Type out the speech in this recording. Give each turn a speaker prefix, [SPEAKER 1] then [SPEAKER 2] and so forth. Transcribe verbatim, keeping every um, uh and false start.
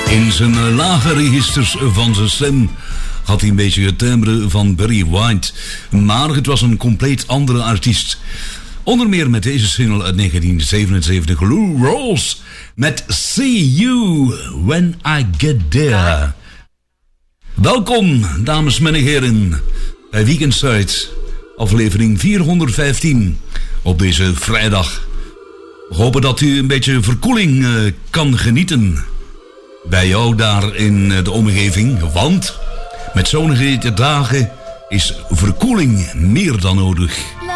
[SPEAKER 1] In zijn lage registers van zijn stem had hij een beetje het timbre van Barry White. Maar het was een compleet andere artiest. Onder meer met deze single uit negentien zevenenzeventig, Lou Rawls met See You When I Get There. Welkom, dames en heren, bij Weekendside, aflevering vierhonderdvijftien op deze vrijdag. We hopen dat u een beetje verkoeling uh, kan genieten bij jou daar in de omgeving, want met zonnige dagen is verkoeling meer dan nodig.